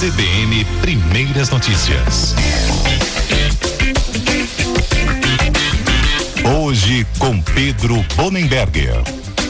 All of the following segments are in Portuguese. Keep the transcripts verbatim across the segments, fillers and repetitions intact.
C B N Primeiras Notícias. Hoje com Pedro Bonenberger.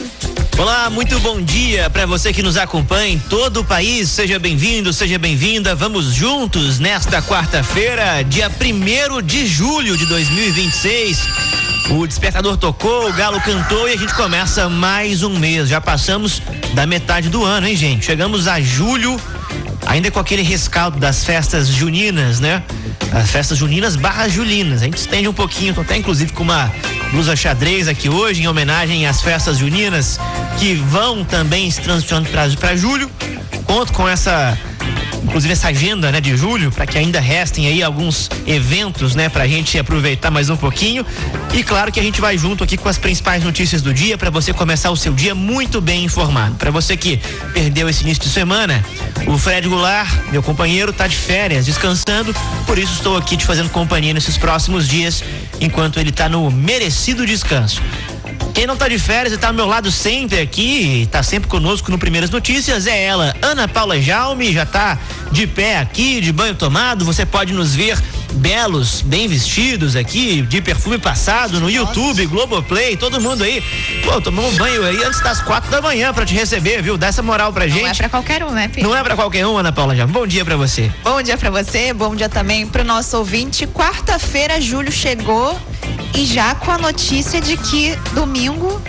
Olá, muito bom dia para você que nos acompanha em todo o país. Seja bem-vindo, seja bem-vinda. Vamos juntos nesta quarta-feira, dia primeiro de julho de dois mil e vinte e seis. O despertador tocou, o galo cantou e a gente começa mais um mês. Já passamos da metade do ano, hein, gente? Chegamos a julho, ainda com aquele rescaldo das festas juninas, né? As festas juninas barra julinas. A gente estende um pouquinho, tô até inclusive com uma blusa xadrez aqui hoje, em homenagem às festas juninas que vão também se transicionando para julho. Conto com essa, inclusive essa agenda, né, de julho, para que ainda restem aí alguns eventos, né, pra gente aproveitar mais um pouquinho. E claro que a gente vai junto aqui com as principais notícias do dia para você começar o seu dia muito bem informado. Para você que perdeu esse início de semana, o Fred Goulart, meu companheiro, tá de férias, descansando, por isso estou aqui te fazendo companhia nesses próximos dias, enquanto ele tá no merecido descanso. Quem não tá de férias e tá ao meu lado sempre aqui, tá sempre conosco no Primeiras Notícias, é ela, Ana Paula Jaume, já tá de pé aqui, de banho tomado. Você pode nos ver belos, bem vestidos aqui, de perfume passado no YouTube, Globoplay, todo mundo aí. Pô, tomamos um banho aí antes das quatro da manhã pra te receber, viu? Dá essa moral pra gente. Não é pra qualquer um, né, Pedro? Não é pra qualquer um, Ana Paula Jaume. Bom dia pra você. Bom dia pra você, bom dia também pro nosso ouvinte. Quarta-feira, julho chegou e já com a notícia de que domingo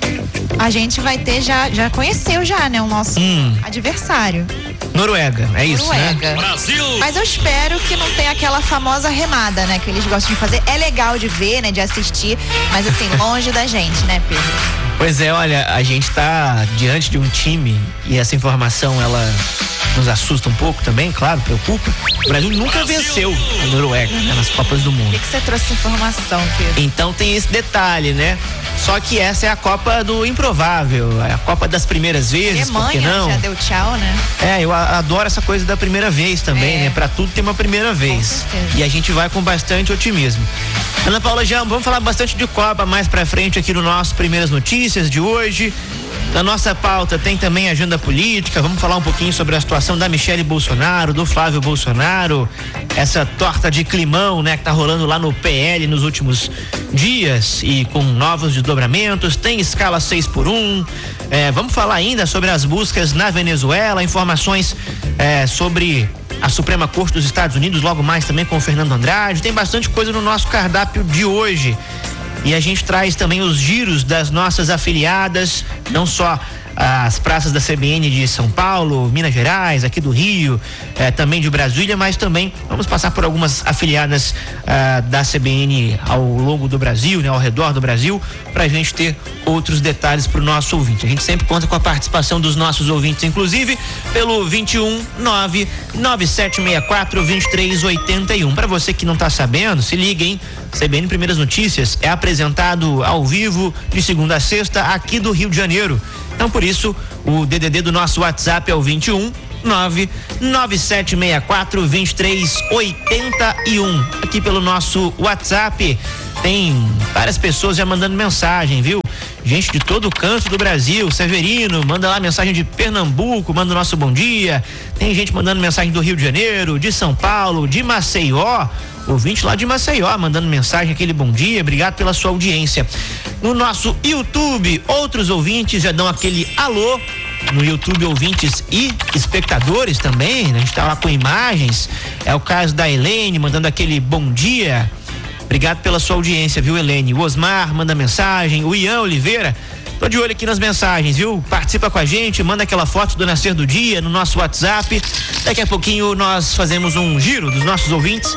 a gente vai ter, já, já conheceu já, né, o nosso hum. adversário. Noruega, é isso, Noruega. Né? Brasil! Mas eu espero que não tenha aquela famosa remada, né, que eles gostam de fazer. É legal de ver, né, de assistir, mas assim, longe da gente, né, Pedro? Pois é, olha, a gente tá diante de um time e essa informação, ela nos assusta um pouco também, claro, preocupa. O Brasil nunca Brasil. venceu a Noruega, né, nas Copas do Mundo. Por que, que você trouxe informação, Pedro? Então tem esse detalhe, né? Só que essa é a Copa do improvável, é a Copa das primeiras vezes, por que não? Já deu tchau, né? É, eu adoro essa coisa da primeira vez também, é. né? Pra tudo tem uma primeira vez. E a gente vai com bastante otimismo. Ana Paula Jaume, vamos falar bastante de Copa mais pra frente aqui no nosso Primeiras Notícias de hoje. Na nossa pauta tem também agenda política, vamos falar um pouquinho sobre a situação da Michele Bolsonaro, do Flávio Bolsonaro, essa torta de climão, né, que tá rolando lá no P L nos últimos dias e com novos desdobramentos, tem escala seis por um, é, vamos falar ainda sobre as buscas na Venezuela, informações é, sobre a Suprema Corte dos Estados Unidos, logo mais também com o Fernando Andrade, tem bastante coisa no nosso cardápio de hoje. E a gente traz também os giros das nossas afiliadas, não só as praças da C B N de São Paulo, Minas Gerais, aqui do Rio, eh, também de Brasília, mas também vamos passar por algumas afiliadas ah, da C B N ao longo do Brasil, né, ao redor do Brasil, para a gente ter outros detalhes para o nosso ouvinte. A gente sempre conta com a participação dos nossos ouvintes, inclusive pelo vinte e um nove nove sete seis quatro dois três oito um. Para você que não está sabendo, se liga, hein? C B N Primeiras Notícias é apresentado ao vivo de segunda a sexta aqui do Rio de Janeiro. Então, por isso, o D D D do nosso WhatsApp é o vinte e um nove nove sete seis quatro dois três oito um. Aqui pelo nosso WhatsApp tem várias pessoas já mandando mensagem, viu? Gente de todo canto do Brasil. Severino manda lá mensagem de Pernambuco, manda o nosso bom dia. Tem gente mandando mensagem do Rio de Janeiro, de São Paulo, de Maceió. Ouvinte lá de Maceió mandando mensagem, aquele bom dia, obrigado pela sua audiência. No nosso YouTube, outros ouvintes já dão aquele alô. No YouTube, ouvintes e espectadores também, né? A gente tá lá com imagens. É o caso da Helene mandando aquele bom dia. Obrigado pela sua audiência, viu, Helene? O Osmar manda mensagem, o Ian Oliveira, tô de olho aqui nas mensagens, viu? Participa com a gente, manda aquela foto do nascer do dia no nosso WhatsApp. Daqui a pouquinho nós fazemos um giro dos nossos ouvintes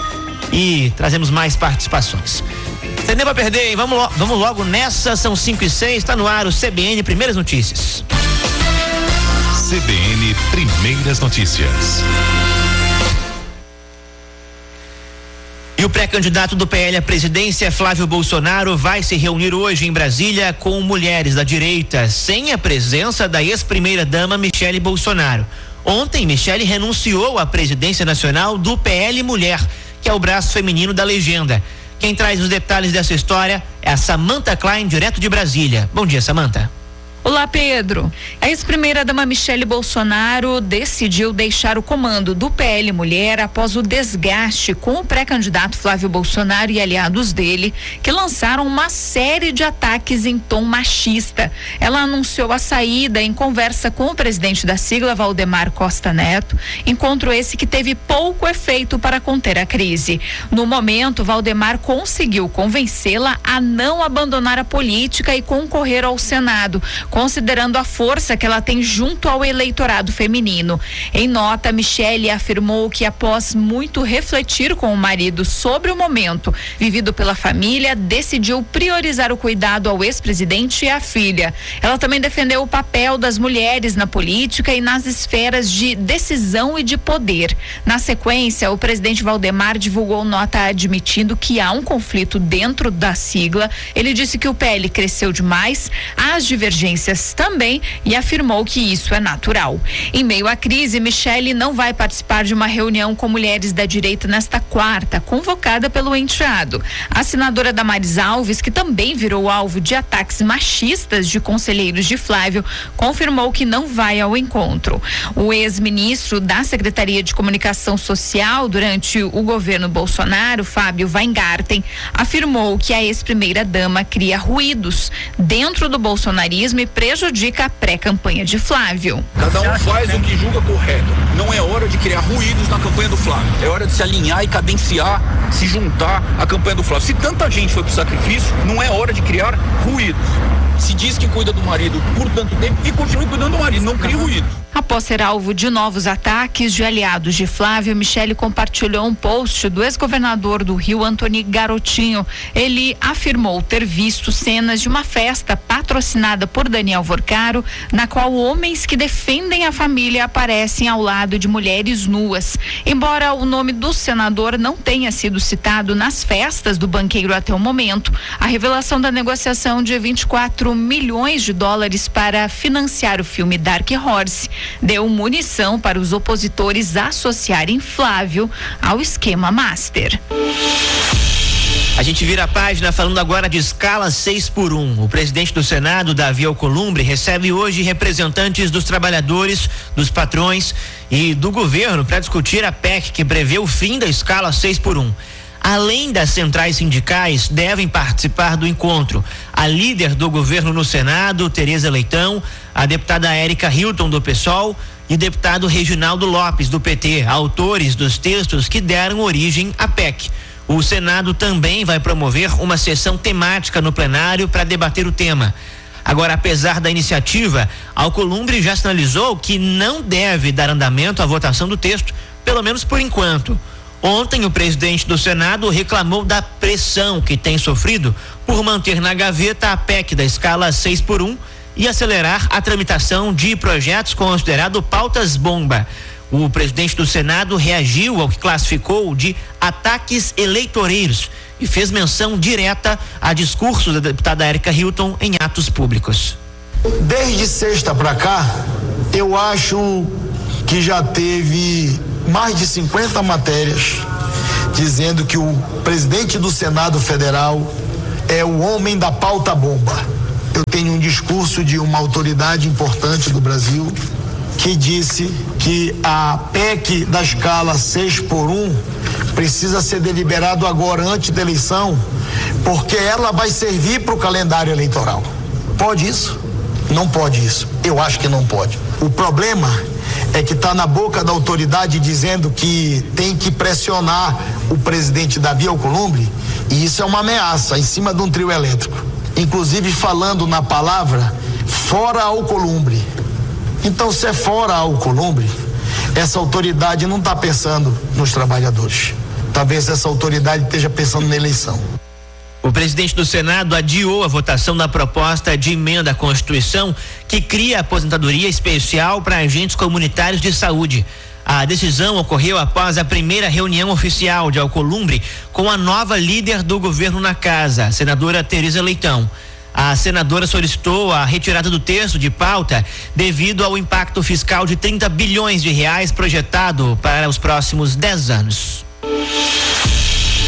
e trazemos mais participações. Sem nem pra perder, hein? Vamos, lo- vamos logo nessa, são cinco e seis, tá no ar o C B N Primeiras Notícias. C B N Primeiras Notícias. E o pré-candidato do P L à presidência, Flávio Bolsonaro, vai se reunir hoje em Brasília com mulheres da direita, sem a presença da ex-primeira-dama Michele Bolsonaro. Ontem, Michele renunciou à presidência nacional do P L Mulher, que é o braço feminino da legenda. Quem traz os detalhes dessa história é a Samantha Klein, direto de Brasília. Bom dia, Samantha. Olá, Pedro. A ex-primeira-dama Michele Bolsonaro decidiu deixar o comando do P L Mulher após o desgaste com o pré-candidato Flávio Bolsonaro e aliados dele, que lançaram uma série de ataques em tom machista. Ela anunciou a saída em conversa com o presidente da sigla, Valdemar Costa Neto, encontro esse que teve pouco efeito para conter a crise. No momento, Valdemar conseguiu convencê-la a não abandonar a política e concorrer ao Senado, considerando a força que ela tem junto ao eleitorado feminino. Em nota, Michele afirmou que, após muito refletir com o marido sobre o momento vivido pela família, decidiu priorizar o cuidado ao ex-presidente e à filha. Ela também defendeu o papel das mulheres na política e nas esferas de decisão e de poder. Na sequência, o presidente Valdemar divulgou nota admitindo que há um conflito dentro da sigla. Ele disse que o P L cresceu demais, as divergências também, e afirmou que isso é natural. Em meio à crise, Michele não vai participar de uma reunião com mulheres da direita nesta quarta, convocada pelo enteado. A senadora Damares Alves, que também virou alvo de ataques machistas de conselheiros de Flávio, confirmou que não vai ao encontro. O ex-ministro da Secretaria de Comunicação Social durante o governo Bolsonaro, Fábio Weingarten, afirmou que a ex-primeira-dama cria ruídos dentro do bolsonarismo e prejudica a pré-campanha de Flávio. Cada um faz o que julga correto. Não é hora de criar ruídos na campanha do Flávio. É hora de se alinhar e cadenciar, se juntar à campanha do Flávio. Se tanta gente foi pro sacrifício, não é hora de criar ruídos. Se diz que cuida do marido por tanto tempo e continue cuidando do marido, não crie ruído. Após ser alvo de novos ataques de aliados de Flávio, Michele compartilhou um post do ex-governador do Rio, Antony Garotinho. Ele afirmou ter visto cenas de uma festa patrocinada por Daniel Vorcaro, na qual homens que defendem a família aparecem ao lado de mulheres nuas. Embora o nome do senador não tenha sido citado nas festas do banqueiro até o momento, a revelação da negociação de vinte e quatro milhões de dólares para financiar o filme Dark Horse deu munição para os opositores associarem Flávio ao esquema Master. A gente vira a página falando agora de escala seis por um. O presidente do Senado, Davi Alcolumbre, recebe hoje representantes dos trabalhadores, dos patrões e do governo para discutir a P E C que prevê o fim da escala seis por um. Além das centrais sindicais, devem participar do encontro a líder do governo no Senado, Tereza Leitão, a deputada Érica Hilton, do PSOL, e o deputado Reginaldo Lopes, do P T, autores dos textos que deram origem à P E C. O Senado também vai promover uma sessão temática no plenário para debater o tema. Agora, apesar da iniciativa, Alcolumbre já sinalizou que não deve dar andamento à votação do texto, pelo menos por enquanto. Ontem, o presidente do Senado reclamou da pressão que tem sofrido por manter na gaveta a P E C da escala seis por um e acelerar a tramitação de projetos considerados pautas bomba. O presidente do Senado reagiu ao que classificou de ataques eleitoreiros e fez menção direta a discursos da deputada Érica Hilton em atos públicos. Desde sexta para cá, eu acho que já teve mais de cinquenta matérias dizendo que o presidente do Senado Federal é o homem da pauta bomba. Eu tenho um discurso de uma autoridade importante do Brasil que disse que a P E C da escala seis por um precisa ser deliberado agora antes da eleição, porque ela vai servir para o calendário eleitoral. Pode isso? Não pode isso. Eu acho que não pode. O problema é que está na boca da autoridade dizendo que tem que pressionar o presidente Davi Alcolumbre, e isso é uma ameaça em cima de um trio elétrico, inclusive falando na palavra fora Alcolumbre. Então, se é fora Alcolumbre, essa autoridade não está pensando nos trabalhadores. Talvez essa autoridade esteja pensando na eleição. O presidente do Senado adiou a votação da proposta de emenda à Constituição que cria a aposentadoria especial para agentes comunitários de saúde. A decisão ocorreu após a primeira reunião oficial de Alcolumbre com a nova líder do governo na casa, a senadora Tereza Leitão. A senadora solicitou a retirada do texto de pauta devido ao impacto fiscal de trinta bilhões de reais projetado para os próximos dez anos.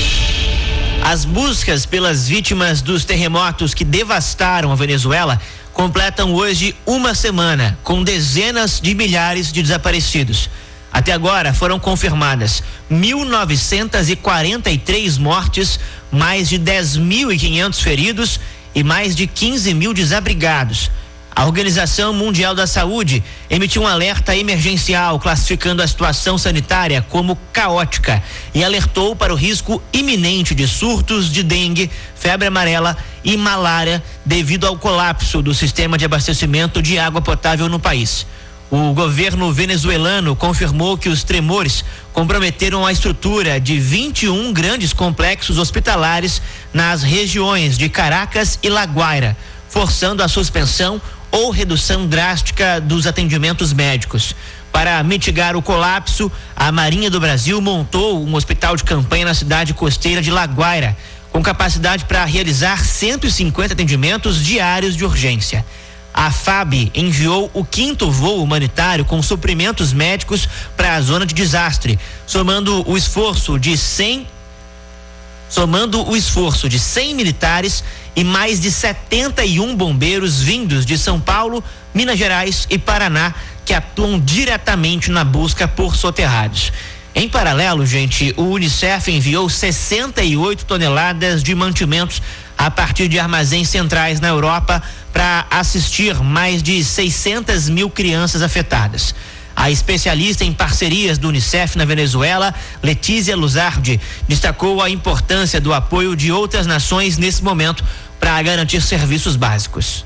As buscas pelas vítimas dos terremotos que devastaram a Venezuela completam hoje uma semana, com dezenas de milhares de desaparecidos. Até agora foram confirmadas mil novecentas e quarenta e três mortes, mais de dez mil e quinhentos feridos e mais de quinze mil desabrigados. A Organização Mundial da Saúde emitiu um alerta emergencial classificando a situação sanitária como caótica e alertou para o risco iminente de surtos de dengue, febre amarela e malária devido ao colapso do sistema de abastecimento de água potável no país. O governo venezuelano confirmou que os tremores comprometeram a estrutura de vinte e um grandes complexos hospitalares nas regiões de Caracas e La Guaira, forçando a suspensão ou redução drástica dos atendimentos médicos. Para mitigar o colapso, a Marinha do Brasil montou um hospital de campanha na cidade costeira de La Guaira, com capacidade para realizar cento e cinquenta atendimentos diários de urgência. A F A B enviou o quinto voo humanitário com suprimentos médicos para a zona de desastre, somando o esforço de cem somando o esforço de cem militares e mais de setenta e um bombeiros vindos de São Paulo, Minas Gerais e Paraná, que atuam diretamente na busca por soterrados. Em paralelo, gente, o Unicef enviou sessenta e oito toneladas de mantimentos a partir de armazéns centrais na Europa para assistir mais de seiscentas mil crianças afetadas. A especialista em parcerias do Unicef na Venezuela, Letícia Luzardi, destacou a importância do apoio de outras nações nesse momento para garantir serviços básicos.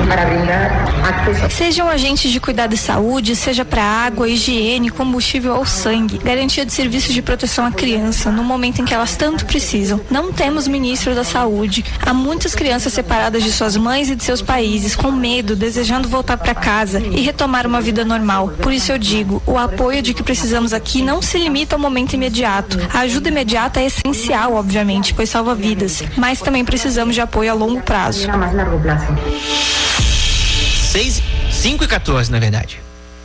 Sejam agentes de cuidado e saúde, seja para água, higiene, combustível ou sangue, garantia de serviços de proteção à criança no momento em que elas tanto precisam. Não temos ministro da saúde. Há muitas crianças separadas de suas mães e de seus países, com medo, desejando voltar para casa e retomar uma vida normal. Por isso eu digo, o apoio de que precisamos aqui não se limita ao momento imediato. A ajuda imediata é essencial, obviamente, pois salva vidas, mas também precisamos de apoio a longo prazo. Seis, cinco e quatorze, na verdade.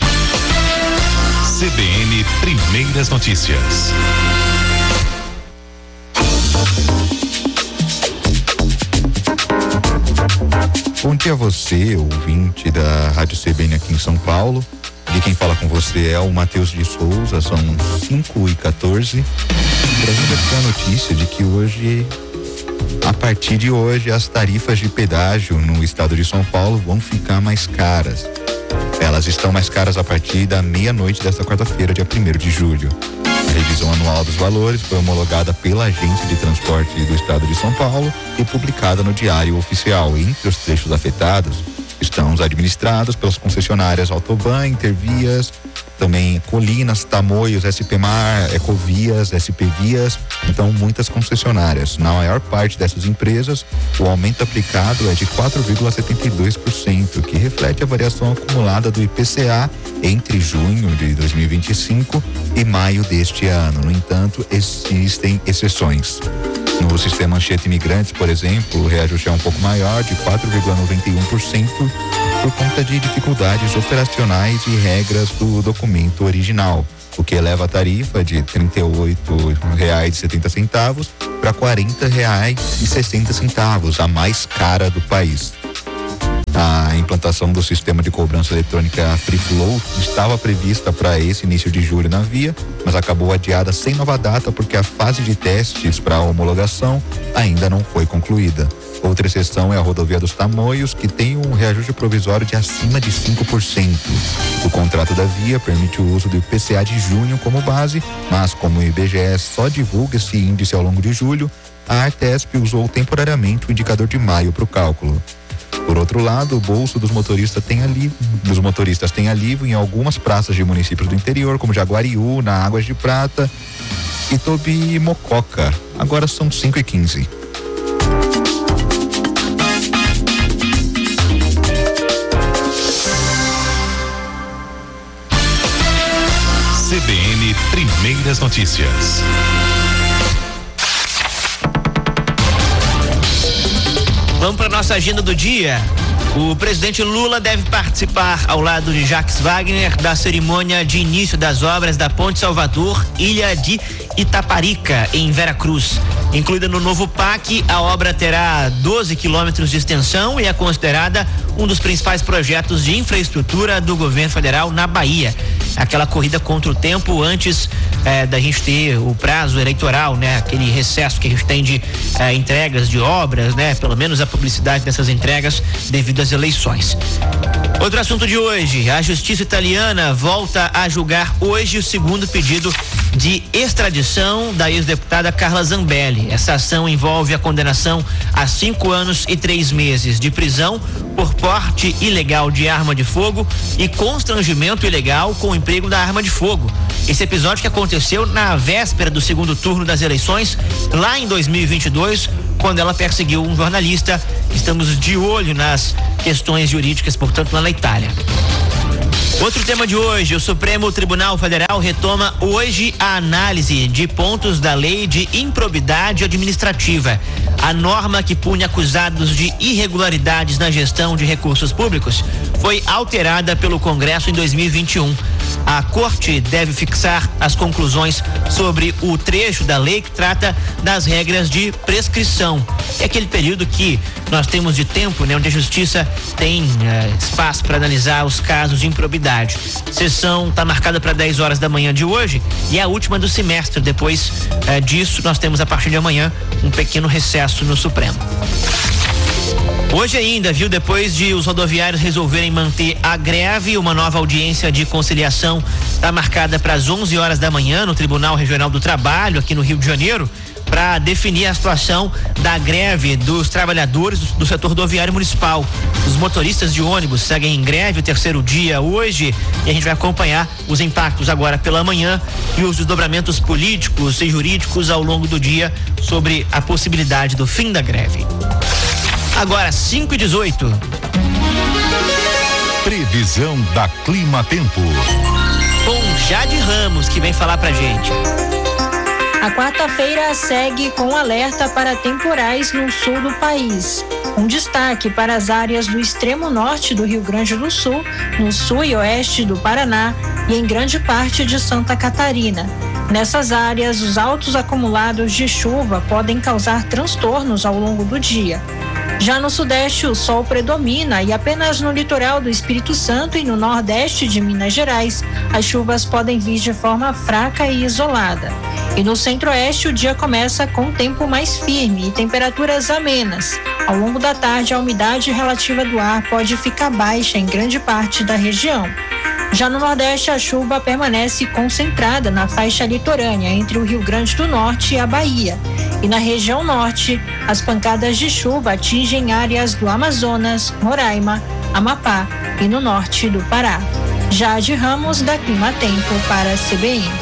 C B N Primeiras Notícias. Bom dia a você, ouvinte da Rádio C B N aqui em São Paulo. E quem fala com você é o Matheus de Souza, são cinco e quatorze. Trazendo aqui a notícia de que hoje, a partir de hoje, as tarifas de pedágio no estado de São Paulo vão ficar mais caras. Elas estão mais caras a partir da meia-noite desta quarta-feira, dia primeiro de julho. A revisão anual dos valores foi homologada pela Agência de Transporte do Estado de São Paulo e publicada no Diário Oficial. Entre os trechos afetados estão os administrados pelas concessionárias Autoban, Intervias, também Colinas, Tamoios, S P Mar, Ecovias, S P Vias, então muitas concessionárias. Na maior parte dessas empresas, o aumento aplicado é de quatro vírgula setenta e dois por cento, que reflete a variação acumulada do I P C A entre junho de dois mil e vinte e cinco e maio deste ano. No entanto, existem exceções. No sistema Anchieta Imigrantes, por exemplo, o reajuste é um pouco maior, de quatro vírgula noventa e um por cento, por conta de dificuldades operacionais e regras do documento original, o que eleva a tarifa de trinta e oito reais e setenta centavos para quarenta reais e sessenta centavos, a mais cara do país. A implantação do sistema de cobrança eletrônica Free Flow estava prevista para esse início de julho na Via, mas acabou adiada sem nova data porque a fase de testes para a homologação ainda não foi concluída. Outra exceção é a rodovia dos Tamoios, que tem um reajuste provisório de acima de cinco por cento. O contrato da Via permite o uso do I P C A de junho como base, mas como o I B G E só divulga esse índice ao longo de julho, a Artesp usou temporariamente o indicador de maio para o cálculo. Por outro lado, o bolso dos motoristas tem alívio, dos motoristas tem alívio em algumas praças de municípios do interior, como Jaguariú, na Águas de Prata, Itobi e Mococa. Agora são cinco e quinze. C B N Primeiras Notícias. Vamos para nossa agenda do dia. O presidente Lula deve participar ao lado de Jacques Wagner da cerimônia de início das obras da Ponte Salvador, Ilha de Itaparica, em Veracruz. Incluída no novo P A C, a obra terá doze quilômetros de extensão e é considerada um dos principais projetos de infraestrutura do governo federal na Bahia. Aquela corrida contra o tempo antes eh, da gente ter o prazo eleitoral, né? Aquele recesso que a gente tem de eh, entregas de obras, né? Pelo menos a publicidade dessas entregas devido às eleições. Outro assunto de hoje, a justiça italiana volta a julgar hoje o segundo pedido de extradição da ex-deputada Carla Zambelli. Essa ação envolve a condenação a cinco anos e três meses de prisão por porte ilegal de arma de fogo e constrangimento ilegal com o emprego da arma de fogo. Esse episódio que aconteceu na véspera do segundo turno das eleições, lá em dois mil e vinte e dois, quando ela perseguiu um jornalista. Estamos de olho nas questões jurídicas, portanto, lá na Itália. Outro tema de hoje, o Supremo Tribunal Federal retoma hoje a análise de pontos da lei de improbidade administrativa. A norma que pune acusados de irregularidades na gestão de recursos públicos foi alterada pelo Congresso em dois mil e vinte e um. A Corte deve fixar as conclusões sobre o trecho da lei que trata das regras de prescrição. É aquele período que nós temos de tempo, né, onde a Justiça tem eh, espaço para analisar os casos de improbidade. Sessão está marcada para dez horas da manhã de hoje e é a última do semestre. Depois eh, disso, nós temos a partir de amanhã um pequeno recesso no Supremo. Hoje ainda, viu, depois de os rodoviários resolverem manter a greve, uma nova audiência de conciliação está marcada para as onze horas da manhã no Tribunal Regional do Trabalho, aqui no Rio de Janeiro, para definir a situação da greve dos trabalhadores do, do setor rodoviário municipal. Os motoristas de ônibus seguem em greve o terceiro dia hoje e a gente vai acompanhar os impactos agora pela manhã e os desdobramentos políticos e jurídicos ao longo do dia sobre a possibilidade do fim da greve. Agora, cinco e dezoito. Previsão da Clima Tempo. Com Jade Ramos, que vem falar pra gente. A quarta-feira segue com alerta para temporais no sul do país. Um destaque para as áreas do extremo norte do Rio Grande do Sul, no sul e oeste do Paraná e em grande parte de Santa Catarina. Nessas áreas, os altos acumulados de chuva podem causar transtornos ao longo do dia. Já no sudeste, o sol predomina e apenas no litoral do Espírito Santo e no nordeste de Minas Gerais, as chuvas podem vir de forma fraca e isolada. E no centro-oeste, o dia começa com tempo mais firme e temperaturas amenas. Ao longo da tarde, a umidade relativa do ar pode ficar baixa em grande parte da região. Já no Nordeste, a chuva permanece concentrada na faixa litorânea entre o Rio Grande do Norte e a Bahia. E na região Norte, as pancadas de chuva atingem áreas do Amazonas, Roraima, Amapá e no norte do Pará. Jade Ramos, da Clima Tempo, para a C B N.